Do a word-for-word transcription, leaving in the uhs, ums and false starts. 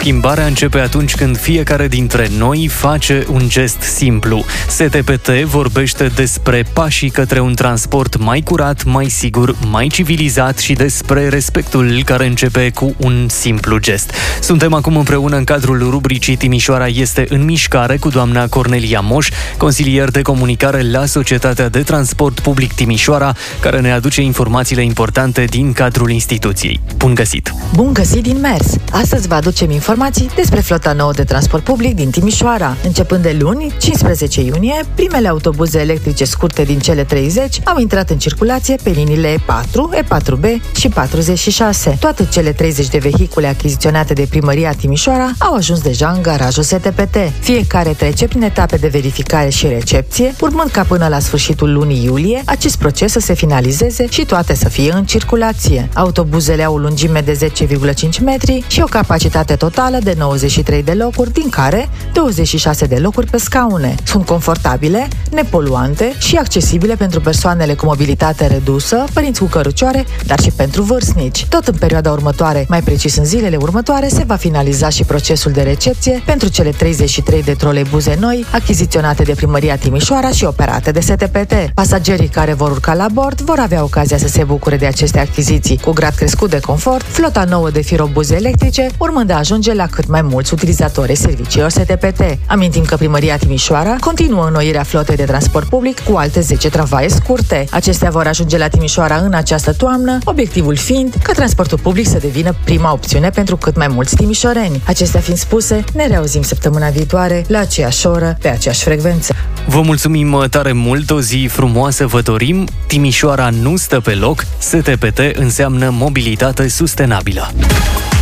Schimbarea începe atunci când fiecare dintre noi face un gest simplu. S T P T vorbește despre pașii către un transport mai curat, mai sigur, mai civilizat și despre respectul care începe cu un simplu gest. Suntem acum împreună în cadrul rubricii Timișoara este în mișcare cu doamna Cornelia Moș, consilier de comunicare la Societatea de Transport Public Timișoara, care ne aduce informațiile importante din cadrul instituției. Bun găsit! Bun găsit din mers! Astăzi vă aducem informații despre flota nouă de transport public din Timișoara. Începând de luni, cincisprezece iunie, primele autobuze electrice scurte din cele treizeci au intrat în circulație pe liniile E patru, E patru B și patruzeci și șase. Toate cele treizeci de vehicule achiziționate de Primăria Timișoara au ajuns deja în garajul S T P T. Fiecare trece prin etape de verificare și recepție, urmând ca până la sfârșitul lunii iulie acest proces să se finalizeze și toate să fie în circulație. Autobuzele au o lungime de zece virgulă cinci metri și o capacitate totală de nouăzeci și trei de locuri, din care douăzeci și șase de locuri pe scaune. Sunt confortabile, nepoluante și accesibile pentru persoanele cu mobilitate redusă, părinți cu cărucioare, dar și pentru vârstnici. Tot în perioada următoare, mai precis în zilele următoare, se va finaliza și procesul de recepție pentru cele treizeci și trei de troleibuze noi achiziționate de Primăria Timișoara și operate de S T P T. Pasagerii care vor urca la bord vor avea ocazia să se bucure de aceste achiziții cu grad crescut de confort, flota nouă de firobuze electrice, urmând de a ajunge la cât mai mulți utilizatori ai serviciilor S T P T. Amintim că Primăria Timișoara continuă înnoirea flotei de transport public cu alte zece tramvaie scurte. Acestea vor ajunge la Timișoara în această toamnă, obiectivul fiind ca transportul public să devină prima opțiune pentru cât mai mulți timișoreni. Acestea fiind spuse, ne reauzim săptămâna viitoare la aceeași oră, pe aceeași frecvență. Vă mulțumim tare mult, o zi frumoasă vă dorim. Timișoara nu stă pe loc, S T P T înseamnă mobilitate sustenabilă.